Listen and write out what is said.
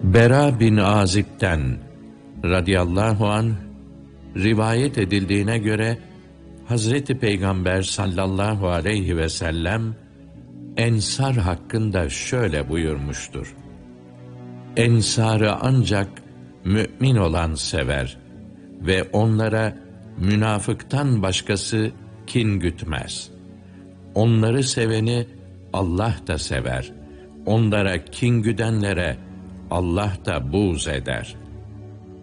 Bera bin Azib'den radıyallahu anh rivayet edildiğine göre Hazreti Peygamber sallallahu aleyhi ve sellem Ensar hakkında şöyle buyurmuştur: Ensar'ı ancak mümin olan sever ve onlara münafıktan başkası kin gütmez. Onları seveni Allah da sever. Onlara kin güdenlere Allah da buğz eder.